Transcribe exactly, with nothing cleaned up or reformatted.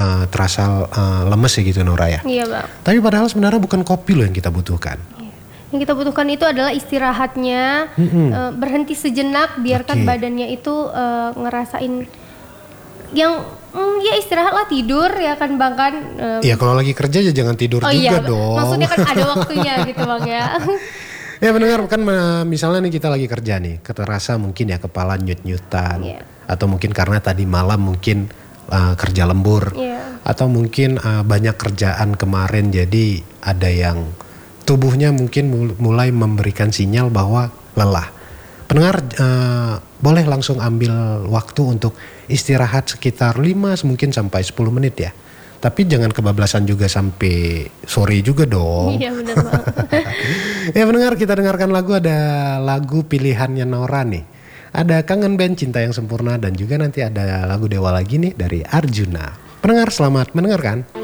uh, terasa uh, lemes ya gitu Nora ya. Iya bang. Tapi padahal sebenarnya bukan kopi loh yang kita butuhkan. Yang kita butuhkan itu adalah istirahatnya, Mm-hmm. uh, berhenti sejenak, biarkan Okay. badannya itu uh, ngerasain yang mm, ya istirahat lah, tidur ya kan bang kan. Um, Iya kalau lagi kerja ya jangan tidur oh juga iya, dong. maksudnya kan ada waktunya gitu bang ya. Ya mendengar kan misalnya nih kita lagi kerja nih, terasa mungkin ya kepala nyut-nyutan, Yeah. atau mungkin karena tadi malam mungkin uh, kerja lembur, Yeah. atau mungkin uh, banyak kerjaan kemarin jadi ada yang tubuhnya mungkin mulai memberikan sinyal bahwa lelah. Pendengar uh, boleh langsung ambil waktu untuk istirahat sekitar lima mungkin sampai sepuluh menit ya. Tapi jangan kebablasan juga sampai sore juga dong. Iya benar bang. Ya pendengar, kita dengarkan lagu, ada lagu pilihannya Nora nih. Ada Kangen Band, Cinta Yang Sempurna, dan juga nanti ada lagu Dewa lagi nih dari Arjuna. Pendengar selamat mendengarkan.